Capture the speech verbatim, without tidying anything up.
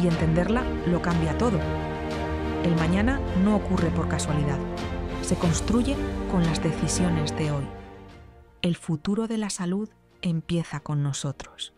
y entenderla lo cambia todo. El mañana no ocurre por casualidad, se construye con las decisiones de hoy. El futuro de la salud empieza con nosotros.